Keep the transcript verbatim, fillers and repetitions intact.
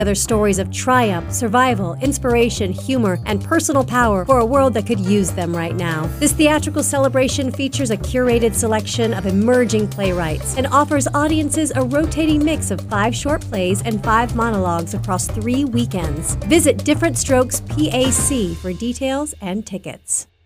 together stories of triumph, survival, inspiration, humor, and personal power for a world that could use them right now. This theatrical celebration features a curated selection of emerging playwrights and offers audiences a rotating mix of five short plays and five monologues across three weekends. Visit Different Strokes P A C for details and tickets.